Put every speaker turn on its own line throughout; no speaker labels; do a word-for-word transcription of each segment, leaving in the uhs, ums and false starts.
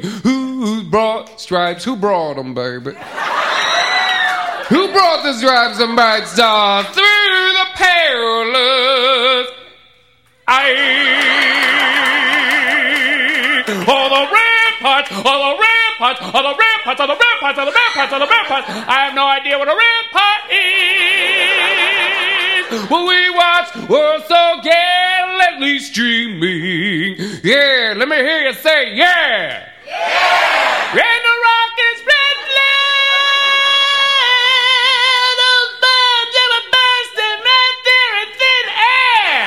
Who brought stripes? Who brought them, baby? Who brought the stripes and bright stars through the perilous ice? Oh, the ramparts, oh, the ramparts, oh, the ramparts, oh, the ramparts, oh, the ramparts, oh, the ramparts. I have no idea what a rampart is. When we watch world so gallantly streaming. Yeah, let me hear you say, yeah. Yeah. And the rockets spread loud, those bombs that are bursting right there in thin air.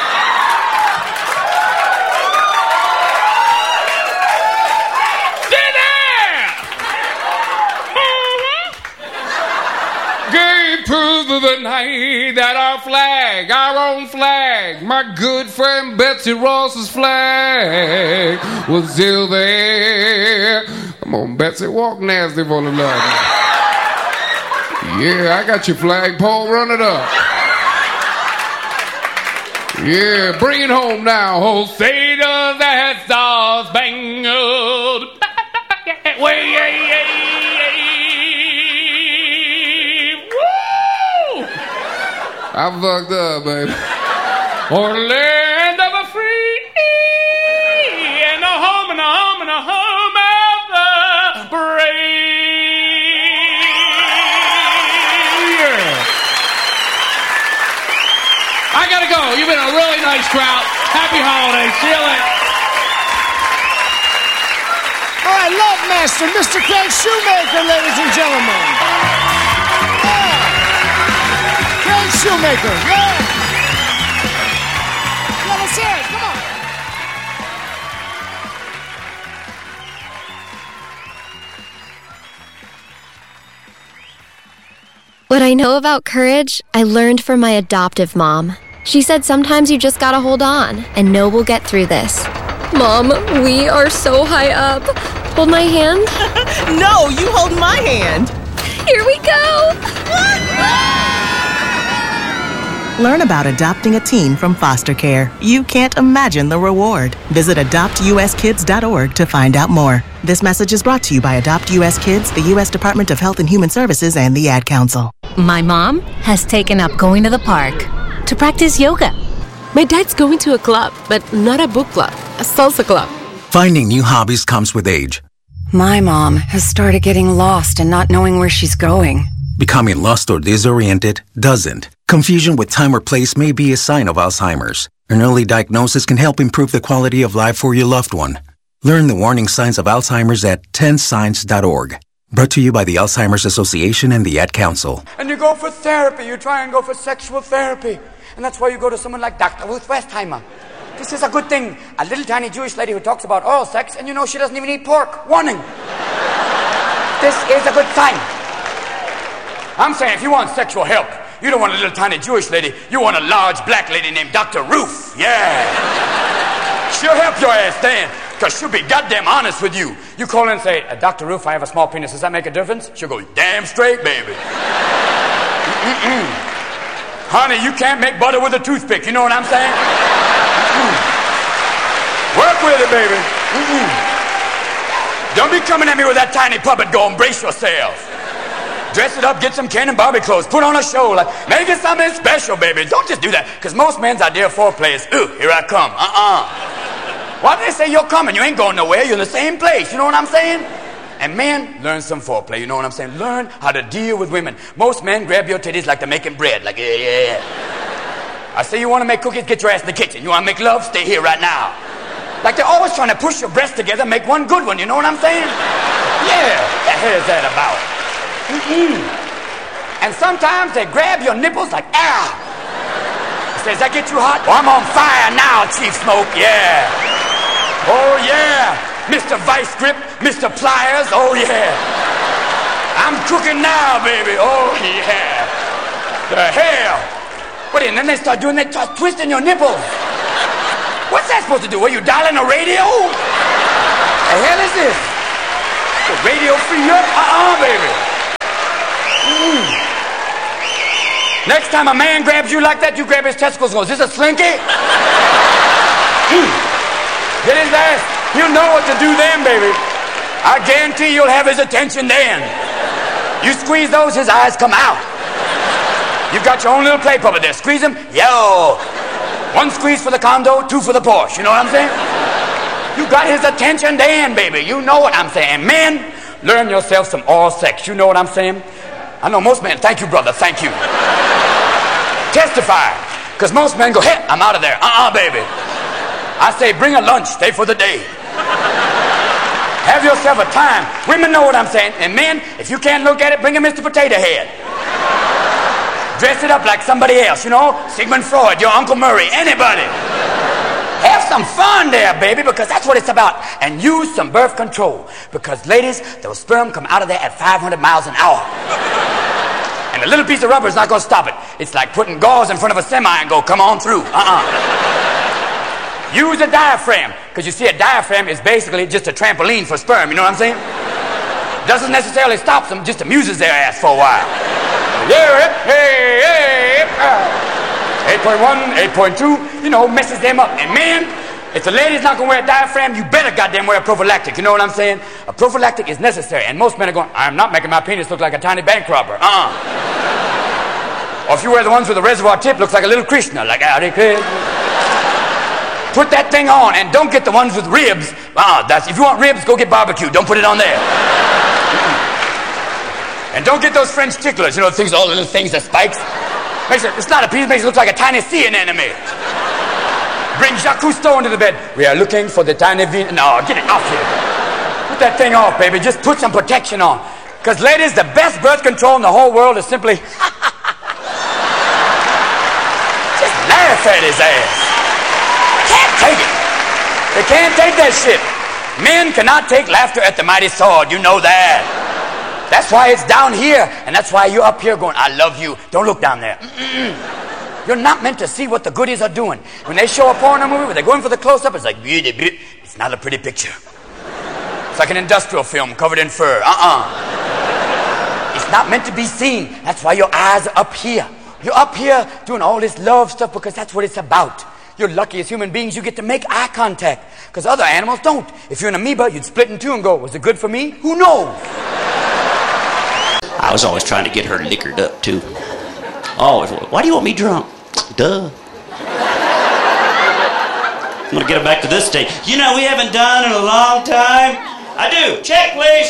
Thin air. Gave proof of the night that our flag, our own flag, my good friend Betsy Ross's flag was still there. Come on, Betsy, walk nasty for the love. Yeah, I got your flagpole, run it up. Yeah, bring it home now. Oh, say does that star spangled way, yeah, yeah, yeah. Woo! I fucked up, baby. Oh, the land of the free and the home and the home and the home of the brave. Yeah. I gotta go. You've been a really nice crowd. Happy holidays. See you later.
All right, Love Master, Mister Craig Shoemaker, ladies and gentlemen. Yeah. Craig Shoemaker, yeah. Yeah, let's hear it, come on.
What I know about courage, I learned from my adoptive mom. She said sometimes you just gotta hold on and know we'll get through this. Mom, we are so high up. Hold my hand.
No, you hold my hand.
Here we go.
Learn about adopting a teen from foster care. You can't imagine the reward. Visit adopt u s kids dot org to find out more. This message is brought to you by Adopt U S Kids, the U S Department of Health and Human Services, and the Ad Council.
My mom has taken up going to the park to practice yoga.
My dad's going to a club, but not a book club, a salsa club.
Finding new hobbies comes with age.
My mom has started getting lost and not knowing where she's going.
Becoming lost or disoriented doesn't. Confusion with time or place may be a sign of Alzheimer's. An early diagnosis can help improve the quality of life for your loved one. Learn the warning signs of Alzheimer's at ten signs dot org. Brought to you by the Alzheimer's Association and the Ad Council.
And you go for therapy. You try and go for sexual therapy. And that's why you go to someone like Doctor Ruth Westheimer. This is a good thing. A little tiny Jewish lady who talks about oral sex, and you know she doesn't even eat pork. Warning. This is a good sign. I'm saying if you want sexual help, you don't want a little tiny Jewish lady. You want a large black lady named Doctor Ruth. Yeah. She'll help your ass then, because she'll be goddamn honest with you. You call in and say, Doctor Ruth, I have a small penis. Does that make a difference? She'll go, damn straight, baby. Mm-mm. Honey, you can't make butter with a toothpick. You know what I'm saying? Mm-mm. Work with it, baby. Mm-mm. Don't be coming at me with that tiny puppet. Go embrace yourself. Dress it up, get some Ken and Barbie clothes, put on a show, like, make it something special, baby. Don't just do that, because most men's idea of foreplay is, ooh, here I come. Uh-uh. Why do they say you're coming? You ain't going nowhere. You're in the same place. You know what I'm saying? And men, learn some foreplay. You know what I'm saying? Learn how to deal with women. Most men grab your titties like they're making bread. Like, yeah, yeah, yeah. I say you want to make cookies, get your ass in the kitchen. You want to make love? Stay here right now. Like they're always trying to push your breasts together, make one good one. You know what I'm saying? Yeah. What the hell is that about? Mm-mm. And sometimes they grab your nipples like, ow. Says, that get you hot? Oh, I'm on fire now, Chief Smoke. Yeah. Oh, yeah. Mister Vice Grip, Mister Pliers. Oh, yeah. I'm cooking now, baby. Oh, yeah. The hell. What, and then they start doing that, start twisting your nipples. What's that supposed to do? Are you dialing a radio? The hell is this? The radio free up? Uh-uh, baby. Mm. Next time a man grabs you like that, you grab his testicles and goes, is this a slinky? Mm. Get his ass. You know what to do then, baby. I guarantee you'll have his attention then. You squeeze those, his eyes come out. You've got your own little play puppet there. Squeeze him, yo. One squeeze for the condo, two for the Porsche. You know what I'm saying? You got his attention then, baby. You know what I'm saying. Men, learn yourself some oral sex. You know what I'm saying? I know most men. Thank you, brother. Thank you. Testify. Because most men go, hey, I'm out of there. Uh-uh, baby. I say, bring a lunch. Stay for the day. Have yourself a time. Women know what I'm saying. And men, if you can't look at it, bring a Mister Potato Head. Dress it up like somebody else, you know? Sigmund Freud, your Uncle Murray, anybody. Have some fun there, baby, because that's what it's about. And use some birth control. Because, ladies, those sperm come out of there at five hundred miles an hour. And a little piece of rubber is not going to stop it. It's like putting gauze in front of a semi and go, come on through. Uh-uh. Use a diaphragm. Because you see, a diaphragm is basically just a trampoline for sperm, you know what I'm saying? Doesn't necessarily stop them, just amuses their ass for a while. Yeah, hey, hey, uh, eight point one, eight point two, you know, messes them up. And man, if the lady's not going to wear a diaphragm, you better goddamn wear a prophylactic. You know what I'm saying? A prophylactic is necessary. And most men are going, I'm not making my penis look like a tiny bank robber. Uh-uh. Or if you wear the ones with a reservoir tip, looks like a little Krishna. Like, howdy, kid. Put that thing on, and don't get the ones with ribs. Uh-uh. That's, if you want ribs, go get barbecue. Don't put it on there. And don't get those French ticklers, you know, things, all the little things, the spikes. Makes it, it's not a penis, makes it look like a tiny sea anemone. Bring Jacques Cousteau into the bed. We are looking for the tiny Venus. No, get it off here. Put that thing off, baby. Just put some protection on. Because, ladies, the best birth control in the whole world is simply just laugh at his ass. Can't take it. They can't take that shit. Men cannot take laughter at the mighty sword. You know that. That's why it's down here, and that's why you're up here going, I love you. Don't look down there. Mm-mm. You're not meant to see what the goodies are doing. When they show a porno movie, when they're going for the close-up, it's like, it's not a pretty picture. It's like an industrial film covered in fur. Uh-uh. It's not meant to be seen. That's why your eyes are up here. You're up here doing all this love stuff because that's what it's about. You're lucky as human beings you get to make eye contact because other animals don't. If you're an amoeba, you'd split in two and go, was it good for me? Who knows?
I was always trying to get her liquored up, too. Always. Why do you want me drunk? Duh. I'm going to get her back to this stage. You know, we haven't done in a long time. I do. Check, please.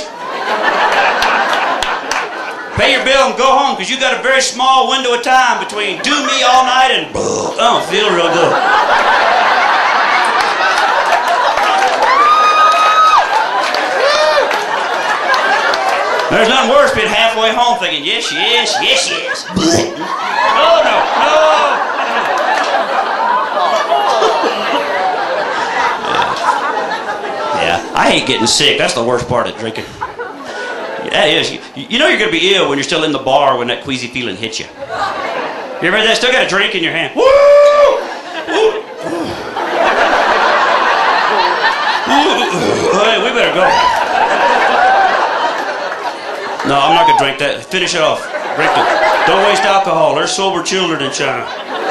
Pay your bill and go home, because you got a very small window of time between do me all night and oh, feel real good. There's nothing worse being halfway home thinking, yes, yes, yes, yes. No, no, no. Yeah. yeah, I hate getting sick. That's the worst part of drinking. That is. You, you know you're going to be ill when you're still in the bar when that queasy feeling hits you. You ever had that? Still got a drink in your hand. Woo! Woo! Hey, we better go. No, I'm not going to drink that. Finish it off. Drink it. Don't waste alcohol. There's sober children in China.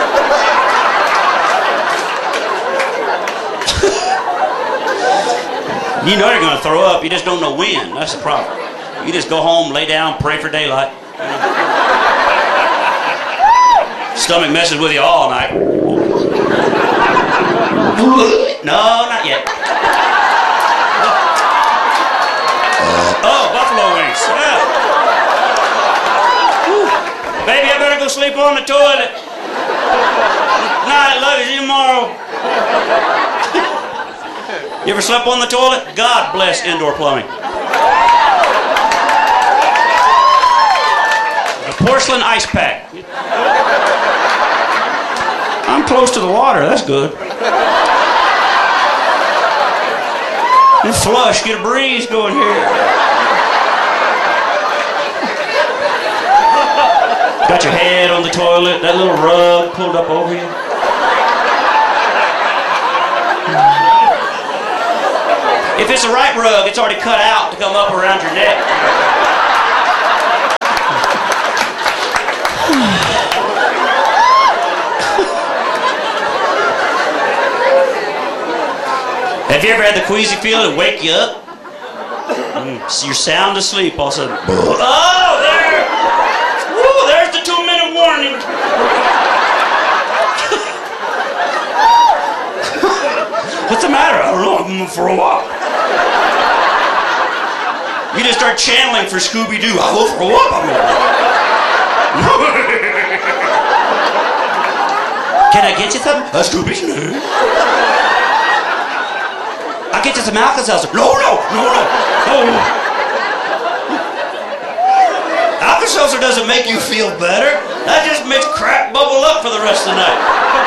You know you're going to throw up. You just don't know when. That's the problem. You just go home, lay down, pray for daylight. Stomach messes with you all night. No, not yet. Oh, buffalo wings. Yeah. Baby, I better go sleep on the toilet. Night, love you, see you tomorrow. You ever slept on the toilet? God bless indoor plumbing. A porcelain ice pack. I'm close to the water, that's good. And flush, get a breeze going here. Got your head on the toilet, that little rug pulled up over you. If it's the right rug, it's already cut out to come up around your neck. Have you ever had the queasy feeling wake you up? Mm, so you're sound asleep all of a sudden. Oh, there! Woo, there's the two-minute warning. What's the matter? I don't know. I'm gonna throw up. You just start channeling for Scooby-Doo. I will throw up. I'm gonna... Can I get you something? Uh, Scooby's no. I'll get you some Alka-Seltzer. No, no, no, no, no. Alka-Seltzer doesn't make you feel better. That just makes crap bubble up for the rest of the night.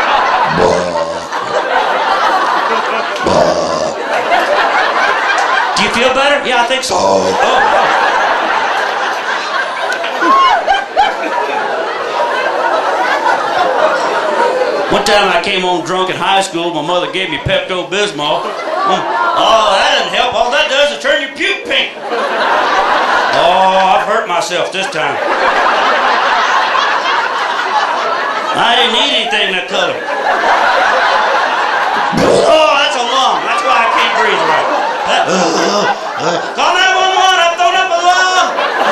Do you feel better? Yeah, I think so. Oh, oh. One time I came home drunk in high school. My mother gave me Pepto-Bismol. Oh, that doesn't help. All that does is turn your puke pink. Oh, I've hurt myself this time. I didn't need anything that color. Oh, that's a lung. That's why I can't breathe right. That, call nine one one. I've thrown up a lung.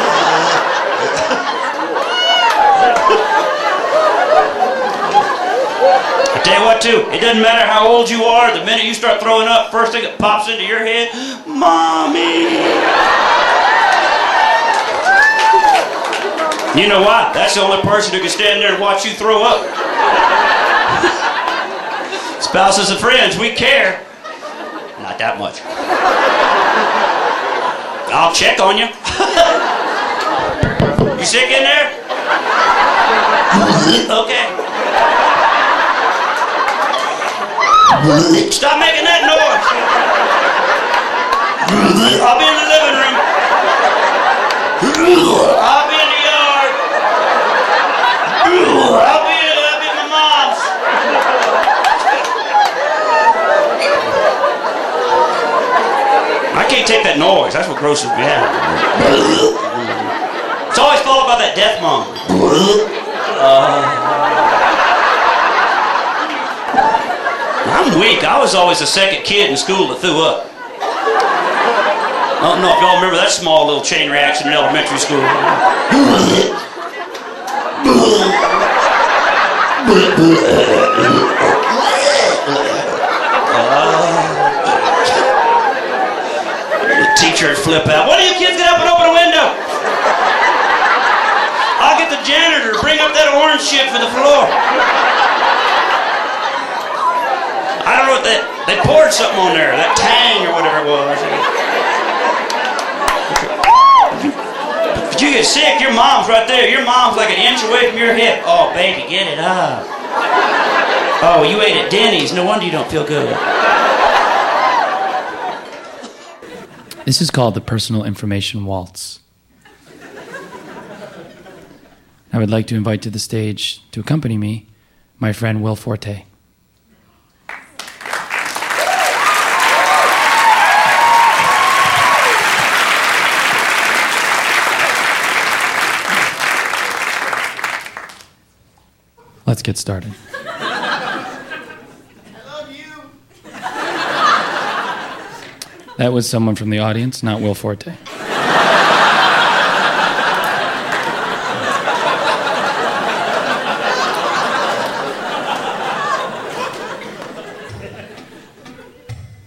I tell you what, too. It doesn't matter how old you are. The minute you start throwing up, first thing that pops into your head, Mommy. You know why? That's the only person who can stand there and watch you throw up. Spouses and friends, we care. Not that much. I'll check on you. You sick in there? Okay. Stop making that noise. I'll be in the living room. I'll be in the yard. I'll be, I'll be at my mom's. I can't take that noise. That's what grosses me out. It's always followed by that death moan. Uh, I'm weak. I was always the second kid in school that threw up. I don't know if y'all remember that small little chain reaction in elementary school. The teacher would flip out. Why do you kids get up and open a window? I'll get the janitor to bring up that orange shit for the floor. I don't know what that, they poured something on there, that Tang or whatever it was. If you get sick, your mom's right there. Your mom's like an inch away from your hip. Oh, baby, get it up. Oh, you ate at Denny's. No wonder you don't feel good.
This is called the Personal Information Waltz. I would like to invite to the stage, to accompany me, my friend Will Forte. Let's get started.
I love you.
That was someone from the audience, not Will Forte.